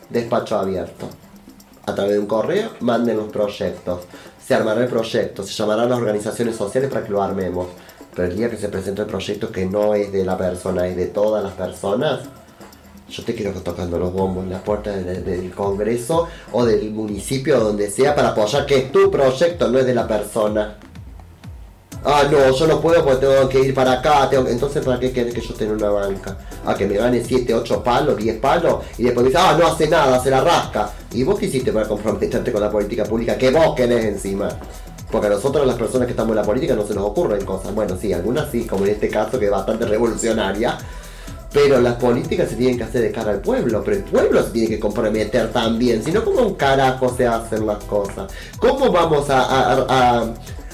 despacho abierto. A través de un correo, manden los proyectos. Se armará el proyecto, se llamarán las organizaciones sociales para que lo armemos. Pero el día que se presente el proyecto que no es de la persona, es de todas las personas, yo te quiero tocando los bombos en la puerta del Congreso o del municipio, donde sea, para apoyar que es tu proyecto, no es de la persona. Ah, no, yo no puedo porque tengo que ir para acá. Entonces, ¿para qué querés que yo tenga una banca? A que me gane 7, 8 palos, 10 palos y después me dice, ah, no hace nada, se la rasca. ¿Y vos qué hiciste para comprometerte con la política pública? Que vos querés encima. Porque a nosotros, las personas que estamos en la política, no se nos ocurren cosas. Bueno, sí, algunas sí, como en este caso que es bastante revolucionaria. Pero las políticas se tienen que hacer de cara al pueblo. Pero el pueblo se tiene que comprometer también. Si no, ¿cómo un carajo se hacen las cosas? ¿Cómo vamos a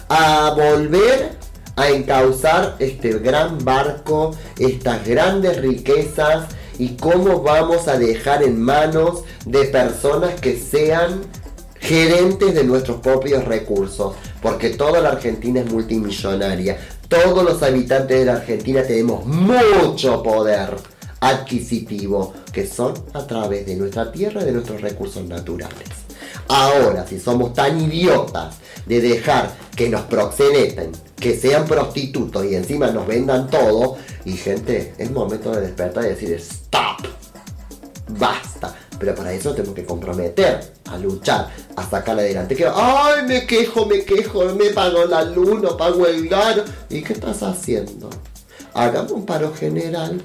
volver a encauzar este gran barco, estas grandes riquezas, y cómo vamos a dejar en manos de personas que sean gerentes de nuestros propios recursos? Porque toda la Argentina es multimillonaria, todos los habitantes de la Argentina tenemos mucho poder adquisitivo, que son a través de nuestra tierra y de nuestros recursos naturales. Ahora, si somos tan idiotas de dejar que nos proxeneten, que sean prostitutos y encima nos vendan todo, y gente, es momento de despertar y decir stop, basta. Pero para eso tenemos que comprometer, a luchar, a sacar adelante. Que, ay, me quejo, me pago la luz, no pago el gas. ¿Y qué estás haciendo? Hagamos un paro general.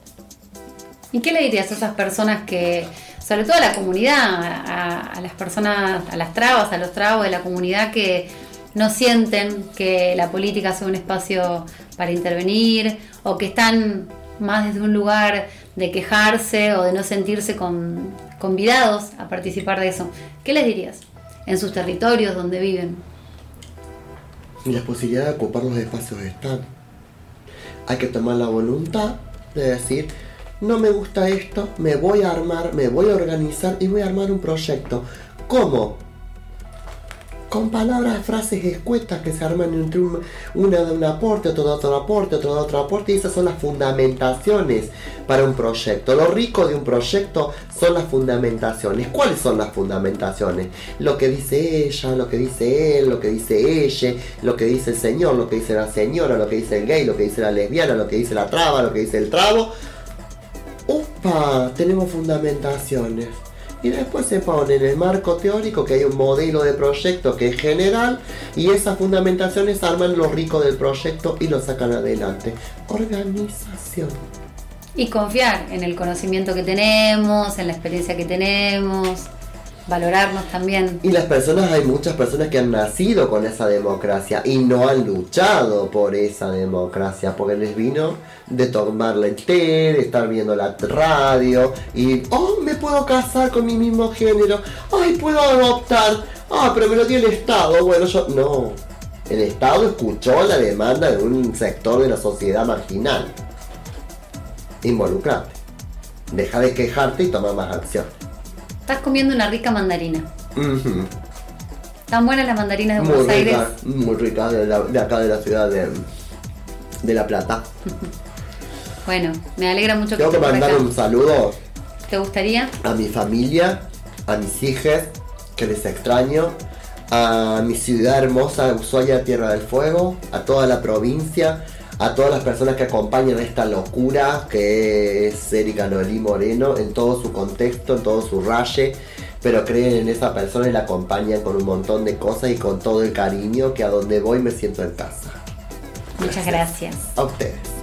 ¿Y qué le dirías a esas personas que, sobre todo a la comunidad, a las personas, a las trabas, a los trabos de la comunidad que no sienten que la política sea un espacio para intervenir, o que están más desde un lugar de quejarse o de no sentirse convidados a participar de eso? ¿Qué les dirías en sus territorios donde viven? Y la posibilidad de ocupar los espacios están. Hay que tomar la voluntad de decir, no me gusta esto, me voy a armar, me voy a organizar y voy a armar un proyecto. ¿Cómo? Con palabras, frases escuetas que se arman entre una de un aporte, otro de otro aporte, otro de otro aporte, y esas son las fundamentaciones para un proyecto. Lo rico de un proyecto son las fundamentaciones. ¿Cuáles son las fundamentaciones? Lo que dice ella, lo que dice él, lo que dice ella, lo que dice el señor, lo que dice la señora, lo que dice el gay, lo que dice la lesbiana, lo que dice la traba, lo que dice el trabo. ¡Upa! Tenemos fundamentaciones. Y después se pone en el marco teórico que hay un modelo de proyecto que es general, y esas fundamentaciones arman lo rico del proyecto y lo sacan adelante. Organización. Y confiar en el conocimiento que tenemos, en la experiencia que tenemos, valorarnos también. Y las personas, hay muchas personas que han nacido con esa democracia y no han luchado por esa democracia, porque les vino de tomarle el té, de estar viendo la radio y, oh, me puedo casar con mi mismo género, ay, puedo adoptar, ah, pero me lo dio el Estado, bueno, yo, no, el Estado escuchó la demanda de un sector de la sociedad marginal. Involucrate, deja de quejarte y toma más acción. Estás comiendo una rica mandarina. Uh-huh. ¿Tan buenas las mandarinas de Buenos Aires? Muy ricas, de acá de la ciudad de La Plata. Bueno, me alegra mucho que tengo que mandar un saludo. ¿Te gustaría? A mi familia, a mis hijas, que les extraño, a mi ciudad hermosa, Ushuaia, Tierra del Fuego, a toda la provincia, a todas las personas que acompañan esta locura que es Erika Nolí Moreno, en todo su contexto, en todo su raye, pero creen en esa persona y la acompañan con un montón de cosas y con todo el cariño, que a donde voy me siento en casa. Muchas gracias. A ustedes.